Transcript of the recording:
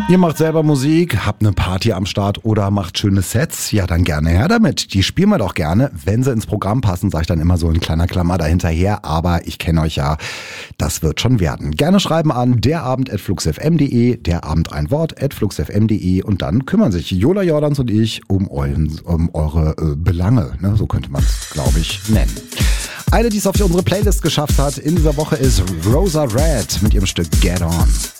Ihr macht selber Musik, habt eine Party am Start oder macht schöne Sets? Ja, dann gerne her damit. Die spielen wir doch gerne. Wenn sie ins Programm passen, sage ich dann immer so in kleiner Klammer dahinterher. Aber ich kenne euch ja, das wird schon werden. Gerne schreiben an derabend@fluxfm.de, derabend ein Wort @fluxfm.de und dann kümmern sich Jola Jordans und ich um eure Belange. Ne? So könnte man es, glaube ich, nennen. Eine, die es auf unsere Playlist geschafft hat in dieser Woche, ist Rosa Red mit ihrem Stück Get On.